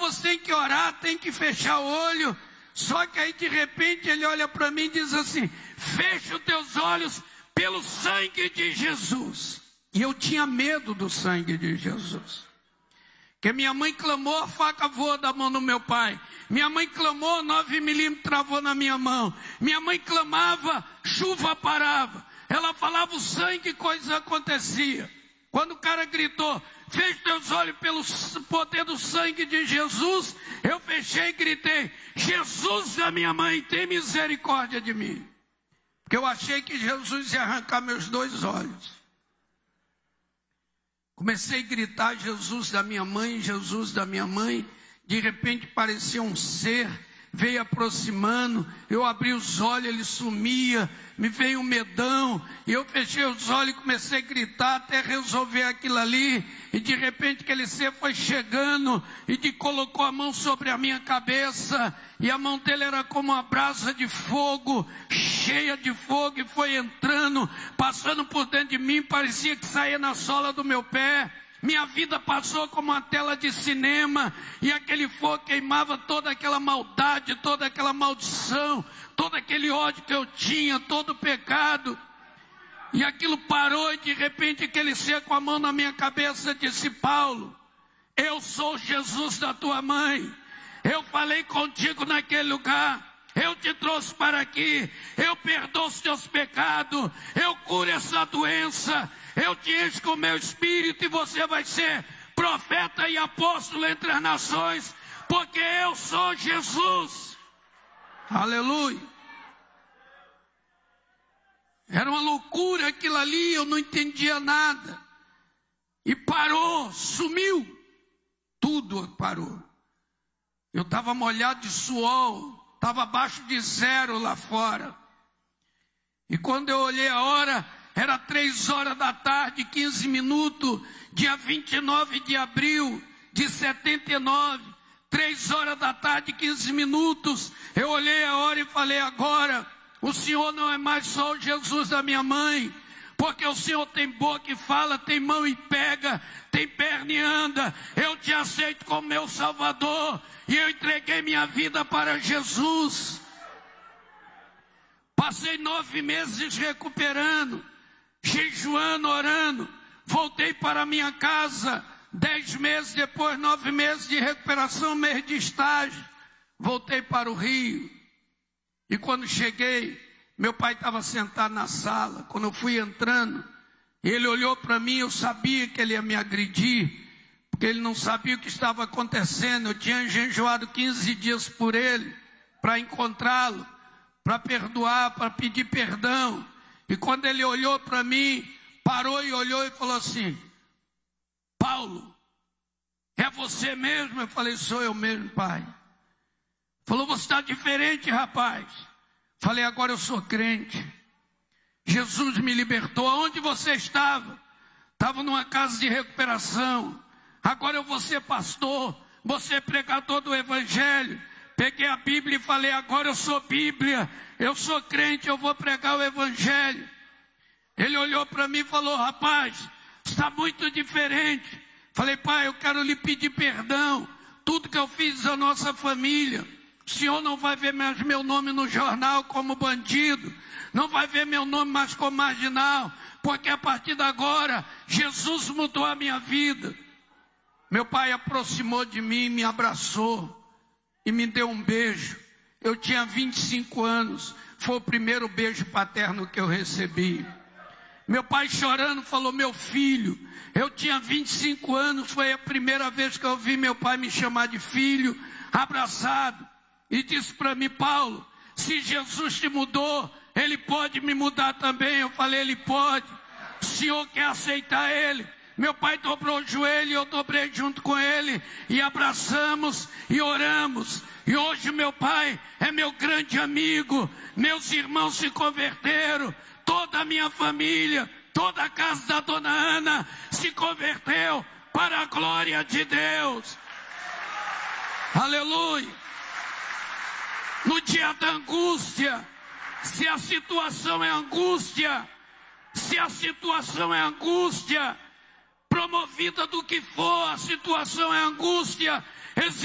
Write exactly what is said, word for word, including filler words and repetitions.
você tem que orar, tem que fechar o olho. Só que aí de repente ele olha para mim e diz assim: fecha os teus olhos pelo sangue de Jesus. E eu tinha medo do sangue de Jesus. Que minha mãe clamou, a faca voou da mão do meu pai. Minha mãe clamou, nove milímetros travou na minha mão. Minha mãe clamava, chuva parava. Ela falava o sangue, coisa acontecia. Quando o cara gritou: feche teus olhos pelo poder do sangue de Jesus, eu fechei e gritei: Jesus da minha mãe, tem misericórdia de mim. Porque eu achei que Jesus ia arrancar meus dois olhos. Comecei a gritar: Jesus da minha mãe, Jesus da minha mãe. De repente parecia um ser, veio aproximando. Eu abri os olhos, ele sumia. Me veio um medão. E eu fechei os olhos e comecei a gritar até resolver aquilo ali. E de repente aquele ser foi chegando e de, colocou a mão sobre a minha cabeça. E a mão dele era como uma brasa de fogo, cheia de fogo, e foi entrando, passando por dentro de mim, parecia que saía na sola do meu pé. Minha vida passou como uma tela de cinema, e aquele fogo queimava toda aquela maldade, toda aquela maldição, todo aquele ódio que eu tinha, todo o pecado. E aquilo parou, e de repente aquele ser com a mão na minha cabeça disse: Paulo, eu sou Jesus da tua mãe. Eu falei contigo naquele lugar, eu te trouxe para aqui, eu perdoo os teus pecados, eu curo essa doença, eu te encho com o meu espírito e você vai ser profeta e apóstolo entre as nações, porque eu sou Jesus. Aleluia. Era uma loucura aquilo ali, eu não entendia nada. E parou, sumiu, tudo parou. Eu estava molhado de suor, estava abaixo de zero lá fora. E quando eu olhei a hora, era três horas da tarde, quinze minutos, dia vinte e nove de abril de setenta e nove, três horas da tarde, quinze minutos. Eu olhei a hora e falei: agora, o Senhor não é mais só o Jesus da minha mãe, porque o Senhor tem boca e fala, tem mão e pega, tem perna e anda. Eu te aceito como meu Salvador. E eu entreguei minha vida para Jesus. Passei nove meses recuperando, jejuando, orando. Voltei para minha casa. Dez meses depois, nove meses de recuperação, mês de estágio. Voltei para o Rio. E quando cheguei, meu pai estava sentado na sala. Quando eu fui entrando, ele olhou para mim, eu sabia que ele ia me agredir. Porque ele não sabia o que estava acontecendo. Eu tinha jejuado quinze dias por ele, para encontrá-lo, para perdoar, para pedir perdão. E quando ele olhou para mim, parou e olhou e falou assim: Paulo, é você mesmo? Eu falei: sou eu mesmo, pai. Falou: você está diferente, rapaz. Falei: agora eu sou crente. Jesus me libertou. Aonde você estava? Estava numa casa de recuperação. Agora eu vou ser pastor, vou ser pregador do Evangelho. Peguei a Bíblia e falei: agora eu sou Bíblia, eu sou crente, eu vou pregar o Evangelho. Ele olhou para mim e falou: rapaz, está muito diferente. Falei: pai, eu quero lhe pedir perdão. Tudo que eu fiz à nossa família, o senhor não vai ver mais meu nome no jornal como bandido, não vai ver meu nome mais como marginal, porque a partir de agora, Jesus mudou a minha vida. Meu pai aproximou de mim, me abraçou e me deu um beijo. Eu tinha vinte e cinco anos, foi o primeiro beijo paterno que eu recebi. Meu pai chorando falou: meu filho. Eu tinha vinte e cinco anos, foi a primeira vez que eu ouvi meu pai me chamar de filho, abraçado. E disse para mim: Paulo, se Jesus te mudou, Ele pode me mudar também. Eu falei: Ele pode. O senhor quer aceitar Ele? Meu pai dobrou o joelho e eu dobrei junto com ele. E abraçamos e oramos. E hoje meu pai é meu grande amigo. Meus irmãos se converteram. Toda a minha família, toda a casa da dona Ana se converteu para a glória de Deus. Aleluia. No dia da angústia, se a situação é angústia, se a situação é angústia, promovida do que for, a situação é angústia,